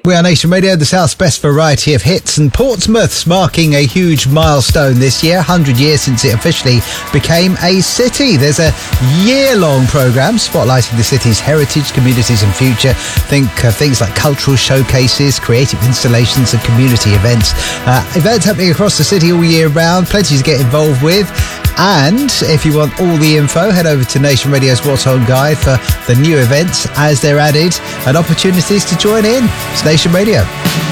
We are Nation Radio, the South's best variety of hits, and Portsmouth's marking a huge milestone this year, 100 years since it officially became a city. There's a year-long programme spotlighting the city's heritage, communities and future. Think of things like cultural showcases, creative installations and community events. Events happening across the city all year round, plenty to get involved with. And if you want all the info, head over to Nation Radio's What's On Guide for the new events as they're added and opportunities to join in. It's Nation Radio.